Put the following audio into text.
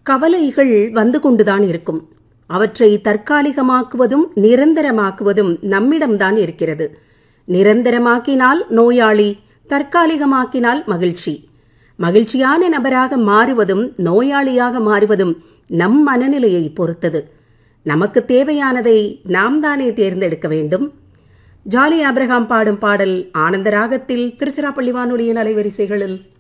கவலைகள் வந்து கொண்டுதான் இருக்கும். அவற்றை தற்காலிகமாக்குவதும் நிரந்தரமாக்குவதும் நம்மிடம்தான் இருக்கிறது. நிரந்தரமாக்கினால் நோயாளி, தற்காலிகமாக்கினால் மகிழ்ச்சி. மகிழ்ச்சியான நபராக மாறுவதும் நோயாளியாக மாறுவதும் நம் மனநிலையை பொறுத்தது. நமக்கு தேவையானதை நாம் தானே தேர்ந்தெடுக்க வேண்டும். ஜாலி ஆபிரகாம் பாடும் பாடல் ஆனந்த ராகத்தில் திருச்சிராப்பள்ளி வானொலியின் அலைவரிசைகளில்